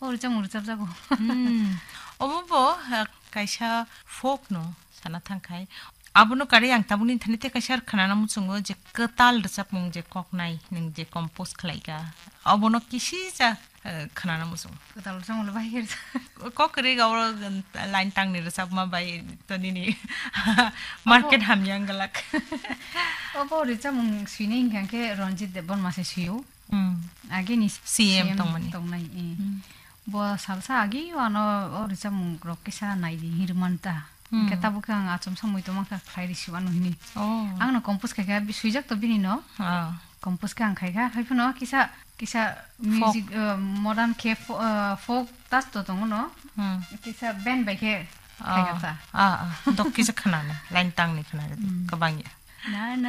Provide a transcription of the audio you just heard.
오르장 오르잡자고. 어머버 가이샤 폭노 사나탕카이 아부노 까리 양타부니 타니테 가이샤 카나나 무숭고 제 끄탈 르sap몽 제 kok나이 능제 컴포스트 클라이가 어머노 키시자 카나나 무숭 그다 오르장 올라바이게. kokri gaur line tang ni resap ma bai tonini market hamyang galak 어버 오르장 스위닝 그냥 런짓 대본 맛에 쉬요. 아기 니 CM 동만이 동나이. 뭐 살사 아기 와너 오르장 그렇게사 나이디 히르만타. Kita bukan acom sama itu maka khai siwan ini. Ang no kompos kaya suijak to bini no. Kompos kan kaya hai puno kisa music modern ke folk tas to tongo no. Kisa band by ke kaya ta. Dok kisa kanana, lain tang ni kanana kabangya. Na